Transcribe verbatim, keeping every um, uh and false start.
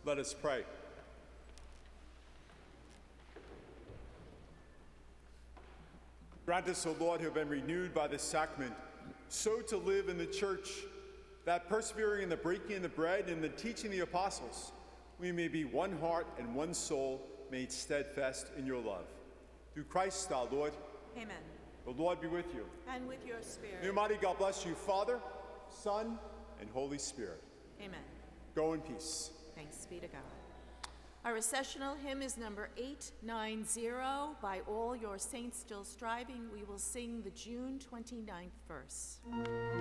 Let us pray. Grant us, O Lord, who have been renewed by the sacrament, so to live in the church, that persevering in the breaking of the bread and the teaching of the apostles, we may be one heart and one soul made steadfast in your love. Through Christ our Lord. Amen. The Lord be with you. And with your spirit. May Almighty God bless you, Father, Son, and Holy Spirit. Amen. Go in peace. Thanks be to God. Our recessional hymn is number eight ninety. By All Your Saints Still Striving, we will sing the June twenty-ninth verse.